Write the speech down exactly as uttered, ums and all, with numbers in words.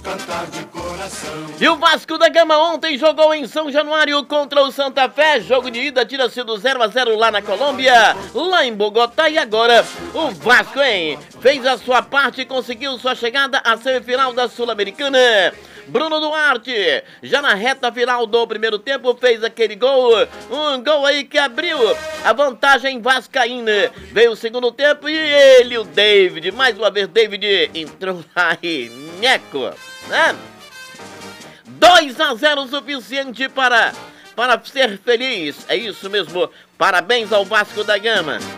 cantar de coração. E o Vasco da Gama ontem jogou em São Januário contra o Santa Fé. Jogo de ida tira-se do zero a zero lá na Colômbia, lá em Bogotá. E agora o Vasco, hein, fez a sua parte e conseguiu sua chegada à semifinal da Sul-Americana. Bruno Duarte, já na reta final do primeiro tempo, fez aquele gol, um gol aí que abriu a vantagem vascaína. Veio o segundo tempo e ele, o David, mais uma vez David entrou aí, nheco, né? dois a zero suficiente para, para ser feliz, é isso mesmo, parabéns ao Vasco da Gama.